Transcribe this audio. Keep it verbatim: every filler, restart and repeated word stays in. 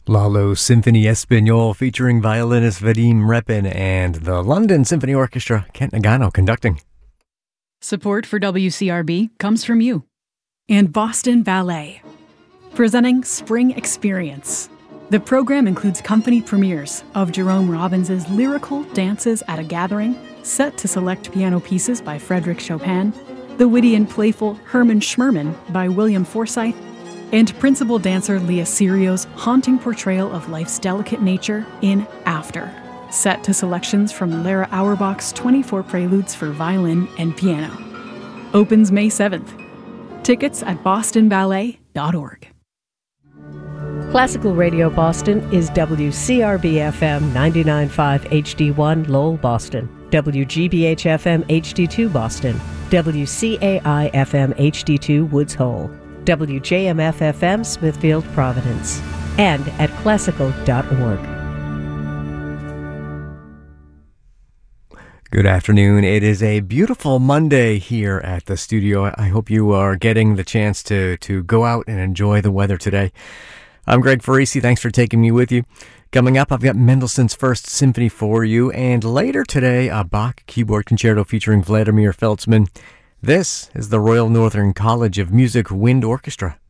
Lalo Symphony Espagnole featuring violinist Vadim Repin and the London Symphony Orchestra, Kent Nagano conducting. Support for W C R B comes from you. And Boston Ballet, presenting Spring Experience. The program includes company premieres of Jerome Robbins' lyrical Dances at a Gathering, set to select piano pieces by Frédéric Chopin, the witty and playful Herman Schmerman by William Forsythe, and principal dancer Leah Serio's haunting portrayal of life's delicate nature in After, set to selections from Lara Auerbach's twenty-four Preludes for violin and piano. Opens May seventh. Tickets at boston ballet dot org. Classical Radio Boston is W C R B F M ninety-nine point five H D one Lowell, Boston, W G B H F M H D two Boston, W C A I F M H D two Woods Hole, W J M F F M Smithfield, Providence, and at classical dot org. Good afternoon. It is a beautiful Monday here at the studio. I hope you are getting the chance to, to go out and enjoy the weather today. I'm Greg Farisi. Thanks for taking me with you. Coming up, I've got Mendelssohn's First Symphony for you, and later today, a Bach keyboard concerto featuring Vladimir Feltzman. This is the Royal Northern College of Music Wind Orchestra.